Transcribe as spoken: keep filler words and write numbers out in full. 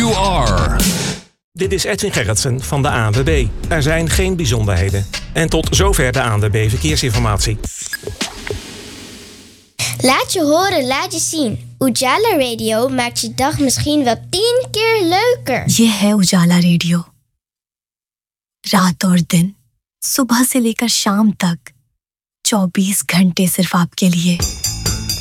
you are. Dit is Edwin Gerritsen van de A N W B. Er zijn geen bijzonderheden. En tot zover de A N W B Verkeersinformatie. Laat je horen, laat je zien. Ujala Radio maakt je dag misschien wel tien keer leuker. ये है उजाला रेडियो। रात और दिन, सुबह से लेकर शाम तक, चौबीस घंटे सिर्फ आपके लिए।